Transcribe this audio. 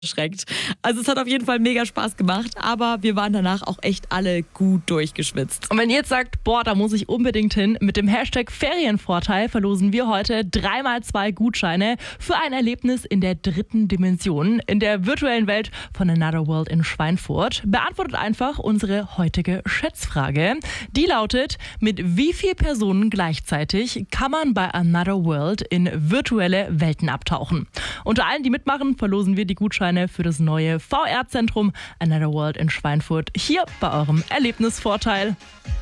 erschreckt. Also es hat auf jeden Fall mega Spaß gemacht, aber wir waren danach auch echt alle gut durchgeschwitzt. Und wenn ihr jetzt sagt, boah, da muss ich unbedingt hin, mit dem Hashtag Ferienvorteil verlosen wir heute 3x2 Gutscheine für ein Erlebnis in der 3. Dimension, in der virtuellen Welt von Another World in Schweinfurt. Beantwortet einfach unsere heutige Schätzfrage. Die lautet, mit wie vielen Personen gleichzeitig kann man bei Another World in virtuelle Welten abtauchen? Unter allen, die mitmachen, verlosen wir die Gutscheine für das neue VR-Zentrum Another World in Schweinfurt hier bei eurem Erlebnisvorteil.